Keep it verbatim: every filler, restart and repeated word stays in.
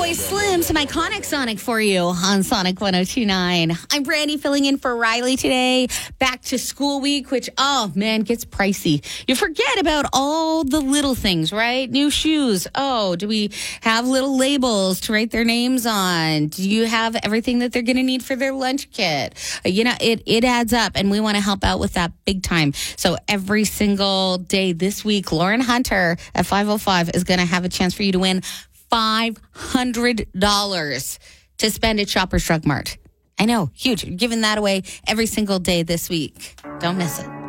Fatboy Slim, some iconic Sonic for you on Sonic one oh two point nine. I'm Brandy filling in for Riley today. Back to school week, which, oh man, gets pricey. You forget about all the little things, right? New shoes. Oh, do we have little labels to write their names on? Do you have everything that they're going to need for their lunch kit? You know, it, it adds up, and we want to help out with that big time. So every single day this week, Lauren Hunter at five oh five is going to have a chance for you to win five hundred dollars to spend at Shoppers Drug Mart. I know, huge. Giving that away every single day this week. Don't miss it.